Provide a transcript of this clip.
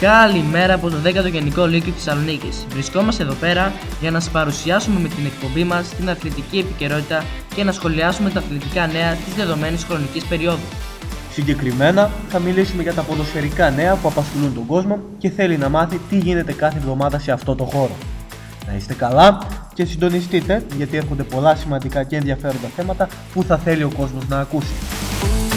Καλημέρα από το 10ο Γενικό Λύκειο της Θεσσαλονίκης. Βρισκόμαστε εδώ πέρα για να σας παρουσιάσουμε με την εκπομπή μας την αθλητική επικαιρότητα και να σχολιάσουμε τα αθλητικά νέα της δεδομένης χρονικής περίοδου. Συγκεκριμένα, θα μιλήσουμε για τα ποδοσφαιρικά νέα που απασχολούν τον κόσμο και θέλει να μάθει τι γίνεται κάθε εβδομάδα σε αυτό το χώρο. Να είστε καλά και συντονιστείτε, γιατί έρχονται πολλά σημαντικά και ενδιαφέροντα θέματα που θα θέλει ο κόσμος να ακούσει.